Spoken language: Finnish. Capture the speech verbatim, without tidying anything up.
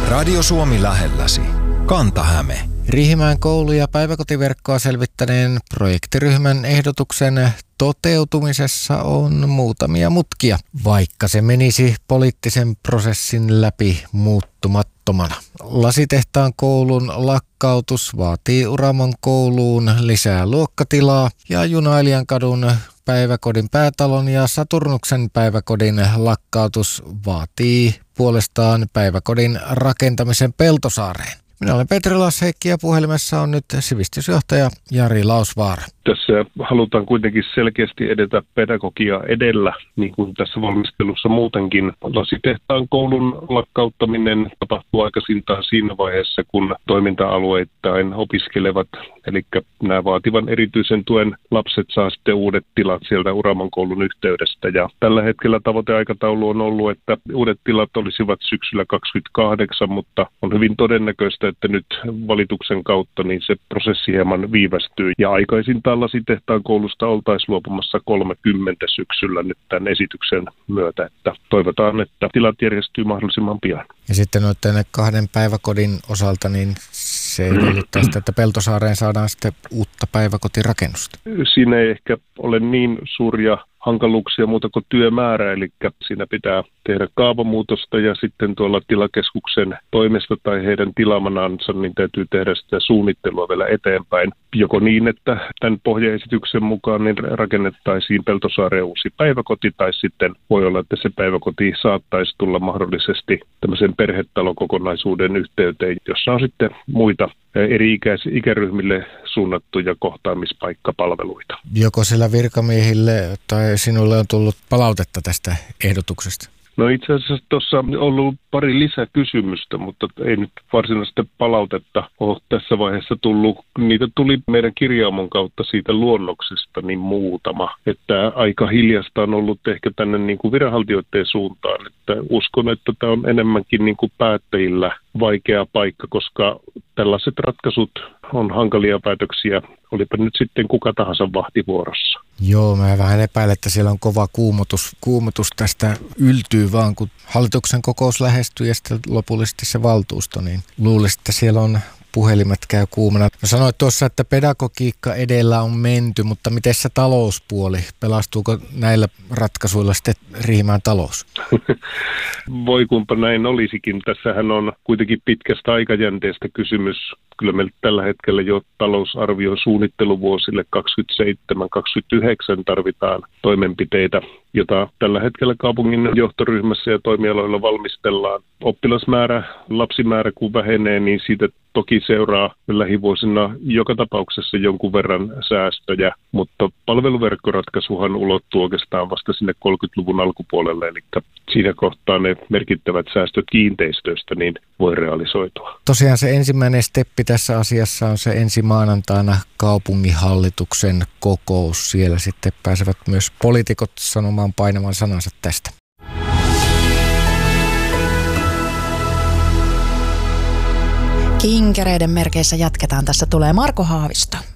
Radio Suomi lähelläsi. Kanta-Häme. Riihimäen koulu- ja päiväkotiverkkoa selvittäneen projektiryhmän ehdotuksen toteutumisessa on muutamia mutkia, vaikka se menisi poliittisen prosessin läpi muuttumattomana. Lasitehtaan koulun lakkautus vaatii Uramon kouluun lisää luokkatilaa ja Junailijankadun päiväkodin päätalon ja Saturnuksen päiväkodin lakkautus vaatii puolestaan päiväkodin rakentamisen Peltosaareen. Minä olen Petri Lass-Heikki ja puhelimessa on nyt sivistysjohtaja Jari Lausvaara. Tässä halutaan kuitenkin selkeästi edetä pedagogia edellä, niin kuin tässä valmistelussa muutenkin. Lasitehtaan koulun lakkauttaminen tapahtuu aikaisintaan siinä vaiheessa, kun toiminta-alueittain opiskelevat, eli nämä vaativan erityisen tuen lapset saa sitten uudet tilat sieltä Uramon koulun yhteydestä. Ja tällä hetkellä tavoiteaikataulu on ollut, että uudet tilat olisivat syksyllä kaksikymmentäkahdeksan, mutta on hyvin todennäköistä, että nyt valituksen kautta niin se prosessi hieman viivästyy. Ja aikaisintaan Lasitehtaan koulusta oltaisiin luopumassa kolmekymmentä syksyllä nyt tämän esityksen myötä, että toivotaan, että tilat järjestyy mahdollisimman pian. Ja sitten noiden kahden päiväkodin osalta, niin se edellyttää sitä, että Peltosaareen saadaan sitten uutta päiväkotirakennusta. Siinä ei ehkä ole niin suuria hankaluuksia muuta kuin työmäärä, eli siinä pitää tehdä kaavamuutosta ja sitten tuolla tilakeskuksen toimesta tai heidän tilaamanansa, niin täytyy tehdä sitä suunnittelua vielä eteenpäin. Joko niin, että tämän pohjaesityksen mukaan niin rakennettaisiin Peltosaareen uusi päiväkoti, tai sitten voi olla, että se päiväkoti saattaisi tulla mahdollisesti tämmöisen perhetalokokonaisuuden yhteyteen, jossa on sitten muita eri ikäis- ikäryhmille suunnattuja kohtaamispaikkapalveluita. Joko siellä virkamiehille tai sinulle on tullut palautetta tästä ehdotuksesta? No itse asiassa tuossa on ollut pari lisäkysymystä, mutta ei nyt varsinaista palautetta ole tässä vaiheessa tullut. Niitä tuli meidän kirjaamon kautta siitä luonnoksesta niin muutama. Että aika hiljasta on ollut ehkä tänne niin kuin viranhaltijoiden suuntaan. Että uskon, että tämä on enemmänkin niin kuin päättäjillä vaikea paikka, koska tällaiset ratkaisut on hankalia päätöksiä, olipa nyt sitten kuka tahansa vahtivuorossa. Joo, mä vähän epäilen, että siellä on kova kuumotus. Kuumotus tästä yltyy vaan, kun hallituksen kokous lähestyy ja sitten lopullisesti se valtuusto, niin luulisin, että siellä on puhelimet käy kuumana. No sanoit tuossa, että pedagogiikka edellä on menty, mutta miten se talouspuoli? Pelastuuko näillä ratkaisuilla sitten Riihimäen talous? Voi kumpa näin olisikin. Tässähän on kuitenkin pitkästä aikajänteestä kysymys. Kyllä meillä tällä hetkellä jo talousarvion suunnitteluvuosille kaksikymmentäseitsemän kaksikymmentäyhdeksän tarvitaan toimenpiteitä, jota tällä hetkellä kaupungin johtoryhmässä ja toimialoilla valmistellaan. Oppilasmäärä, lapsimäärä kun vähenee, niin siitä toki seuraa lähivuosina joka tapauksessa jonkun verran säästöjä, mutta palveluverkkoratkaisuhan ulottuu oikeastaan vasta sinne kolmekymmentäluvun alkupuolelle, eli siinä kohtaa ne merkittävät säästöt kiinteistöistä niin voi realisoitua. Tosiaan se ensimmäinen steppi tässä asiassa on se ensi maanantaina kaupunginhallituksen kokous. Siellä sitten pääsevät myös poliitikot sanomaan painavan sanansa tästä. Kinkereiden merkeissä jatketaan. Tässä tulee Marko Haavisto.